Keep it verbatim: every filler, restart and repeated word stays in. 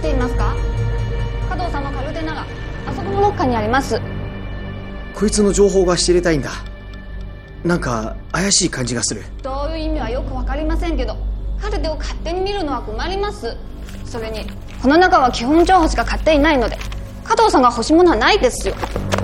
していますか？加藤さんのカルテならあそこのロッカーにあります。 こいつの情報が知りたいんだ。なんか怪しい感じがする。 どういう意味はよくわかりませんけど、カルテを勝手に見るのは困ります。それにこの中は基本情報しか買っていないので、加藤さんが欲しいものはないですよ。